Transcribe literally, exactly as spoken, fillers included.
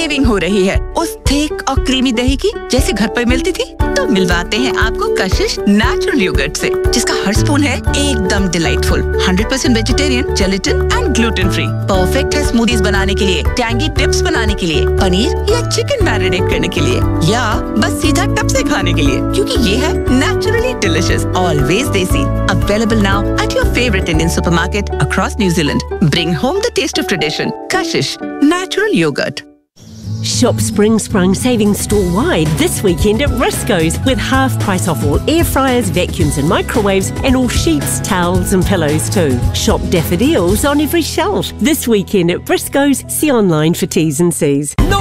Craving हो रही है उस थिक और क्रीमी दही की जैसे घर पर मिलती थी, तो मिलवाते हैं आपको कशिश नेचुरल योगर्ट से, जिसका हर स्पून है एकदम delightful, hundred percent vegetarian, gelatin and gluten free. Perfect है स्मूदीज बनाने के लिए, टैंगी टिप्स बनाने के लिए, पनीर या चिकन मैरिनेट करने के लिए, या बस सीधा टप से खाने के लिए, क्योंकि ये है नेचुरली डिलिशियस, ऑलवेज देसी। Available now at your favorite Indian supermarket across New Zealand. Bring home the taste of tradition. Kashish, natural yogurt. Shop Spring Sprung savings store-wide this weekend at Briscoe's with half price off all air fryers, vacuums and microwaves, and all sheets, towels and pillows too. Shop daffodils on every shelf this weekend at Briscoe's. See online for T's and C's.